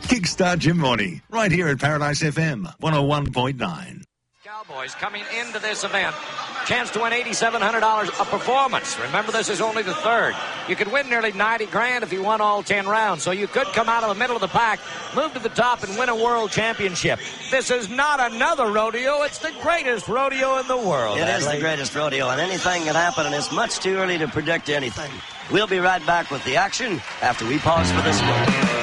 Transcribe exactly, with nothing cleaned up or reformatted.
Kickstart your morning right here at Paradise F M one oh one point nine. Cowboys coming into this event. Chance to win eight thousand seven hundred dollars a performance. Remember, this is only the third. You could win nearly ninety grand if you won all ten rounds. So you could come out of the middle of the pack, move to the top, and win a world championship. This is not another rodeo. It's the greatest rodeo in the world. It is the greatest rodeo, and anything can happen, and it's much too early to predict anything. We'll be right back with the action after we pause for this one.